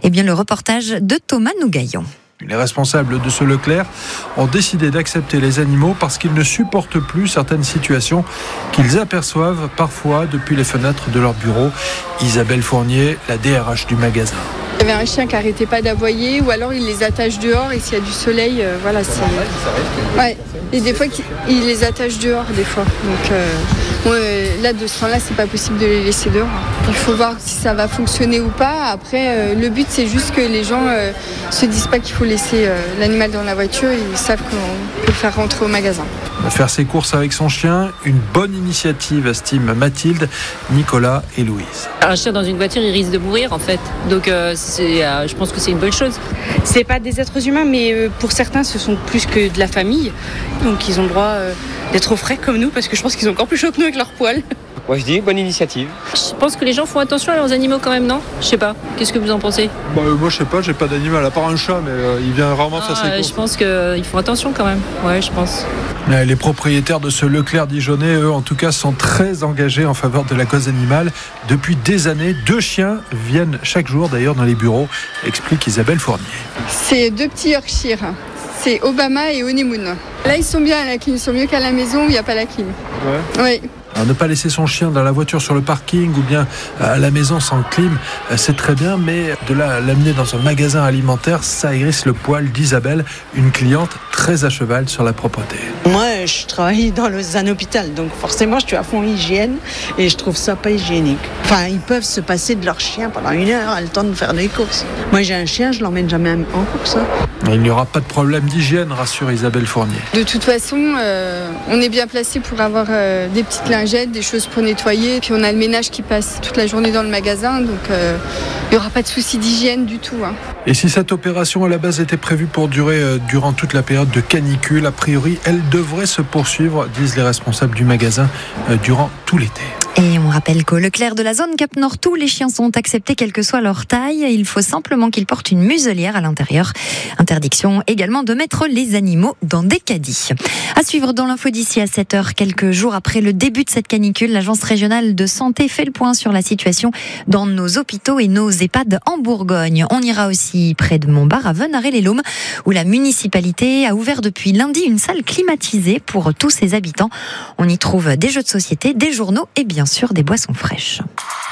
Eh bien, le reportage de Thomas Nougaillon. Les responsables de ce Leclerc ont décidé d'accepter les animaux parce qu'ils ne supportent plus certaines situations qu'ils aperçoivent parfois depuis les fenêtres de leur bureau. Isabelle Fournier, la DRH du magasin. Il y avait un chien qui n'arrêtait pas d'aboyer, ou alors il les attache dehors et s'il y a du soleil, voilà, c'est... Ouais. Et des fois, il les attache dehors, des fois. Donc là, de ce temps-là, c'est pas possible de les laisser dehors. Il faut voir si ça va fonctionner ou pas. Après, le but, c'est juste que les gens se disent pas qu'il faut laisser l'animal dans la voiture. Ils savent qu'on peut le faire rentrer au magasin. Faire ses courses avec son chien, une bonne initiative, estiment Mathilde, Nicolas et Louise. Un chien dans une voiture, il risque de mourir en fait. Donc je pense que c'est une bonne chose. C'est pas des êtres humains, mais pour certains, ce sont plus que de la famille. Donc ils ont le droit d'être au frais comme nous, parce que je pense qu'ils ont encore plus chaud que nous avec leurs poils. Moi je dis bonne initiative. Je pense que les gens font attention à leurs animaux quand même, non ? Je sais pas. Qu'est-ce que vous en pensez ? Moi je sais pas, j'ai pas d'animal à part un chat, mais il vient rarement faire ses courses. Je pense qu'ils font attention quand même. Ouais, je pense. Les propriétaires de ce Leclerc dijonnais, eux, en tout cas, sont très engagés en faveur de la cause animale. Depuis des années, 2 chiens viennent chaque jour, d'ailleurs, dans les bureaux, explique Isabelle Fournier. C'est 2 petits Yorkshire. C'est Obama et Honeymoon. Là, ils sont bien à la clim. Ils sont mieux qu'à la maison où il n'y a pas la clim. Ouais. Oui. Alors, ne pas laisser son chien dans la voiture sur le parking ou bien à la maison sans clim, c'est très bien, mais de l'amener dans un magasin alimentaire, ça hérisse le poil d'Isabelle, une cliente très à cheval sur la propreté. Moi, je travaille dans un hôpital, donc forcément, je suis à fond hygiène et je trouve ça pas hygiénique. Enfin, ils peuvent se passer de leur chien pendant 1 heure, à le temps de faire des courses. Moi, j'ai un chien, je l'emmène jamais en course. Il n'y aura pas de problème d'hygiène, rassure Isabelle Fournier. De toute façon, on est bien placé pour avoir des petites lingettes, des choses pour nettoyer. Puis on a le ménage qui passe toute la journée dans le magasin, donc il n'y aura pas de souci d'hygiène du tout. Et si cette opération à la base était prévue pour durer durant toute la période de canicule, a priori, elle devrait se poursuivre, disent les responsables du magasin, durant tout l'été. Et on rappelle qu'au Leclerc de la zone Cap Nord, tous les chiens sont acceptés, quelle que soit leur taille. Il faut simplement qu'ils portent une muselière à l'intérieur. Interdiction également de mettre les animaux dans des caddies. À suivre dans l'info d'ici à 7h, quelques jours après le début de cette canicule, l'Agence régionale de santé fait le point sur la situation dans nos hôpitaux et nos EHPAD en Bourgogne. On ira aussi près de Montbard, à Venarey-les-Laumes, où la municipalité a ouvert depuis lundi une salle climatisée pour tous ses habitants. On y trouve des jeux de société, des journaux et bien sûr des boissons fraîches.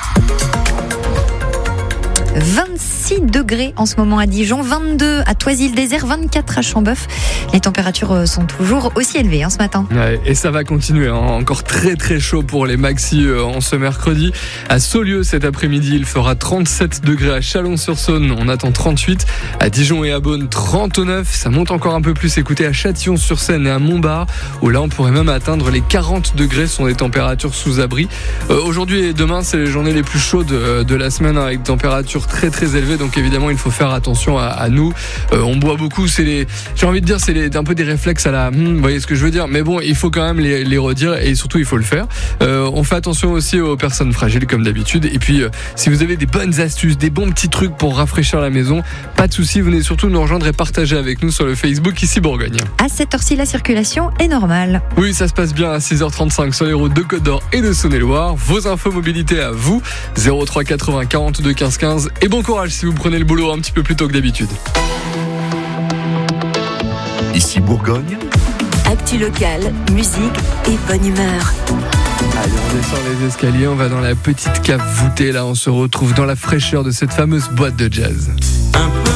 26 degrés en ce moment à Dijon, 22 à Thoisy-le-Désert, 24 à Chambeuf. Les températures sont toujours aussi élevées ce matin. Ouais, et ça va continuer, encore très très chaud pour les maxis en ce mercredi. À Saulieu cet après-midi, il fera 37 degrés à Chalon-sur-Saône, on attend 38. À Dijon et à Beaune, 39. Ça monte encore un peu plus, écoutez, à Châtillon-sur-Seine et à Montbard, où là on pourrait même atteindre les 40 degrés, ce sont des températures sous abri. Aujourd'hui et demain, c'est les journées les plus chaudes de la semaine, avec températures très très élevées, donc évidemment il faut faire attention à nous. On boit beaucoup, j'ai envie de dire, c'est un peu des réflexes à la vous voyez ce que je veux dire, mais bon, il faut quand même les redire et surtout il faut le faire. On fait attention aussi aux personnes fragiles comme d'habitude, et puis si vous avez des bonnes astuces, des bons petits trucs pour rafraîchir la maison, pas de soucis, venez surtout nous rejoindre et partager avec nous sur le Facebook ici Bourgogne. À cette heure-ci, la circulation est normale. Oui, ça se passe bien à 6h35 sur les routes de Côte d'Or et de Saône-et-Loire. Vos infos mobilité à vous, 03 80 42 15 15, et bon courage si vous prenez le boulot un petit peu plus tôt que d'habitude. Ici Bourgogne. Actu local, musique et bonne humeur. Allez, on descend les escaliers, on va dans la petite cave voûtée. Là, on se retrouve dans la fraîcheur de cette fameuse boîte de jazz.